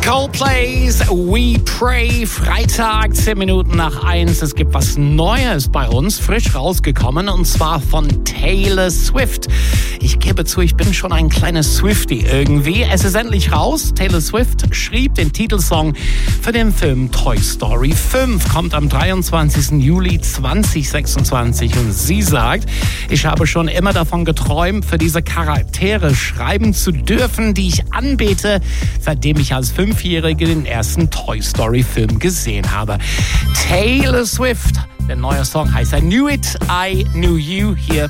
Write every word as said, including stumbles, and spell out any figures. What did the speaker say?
Coldplay's We Pray, Freitag, zehn Minuten nach eins. Es gibt was Neues bei uns, frisch rausgekommen, und zwar von Taylor Swift. Ich gebe zu, ich bin schon ein kleiner Swiftie irgendwie. Es ist endlich raus. Taylor Swift schrieb den Titelsong für den Film Toy Story fünf. Kommt am dreiundzwanzigsten Juli zweitausendsechsundzwanzig. Und sie sagt, ich habe schon immer davon geträumt, für diese Charaktere schreiben zu dürfen, die ich anbete, seitdem ich als Fünfjährige den ersten Toy Story Film gesehen habe. Taylor Swift, der neue Song heißt I Knew It, I Knew You, hier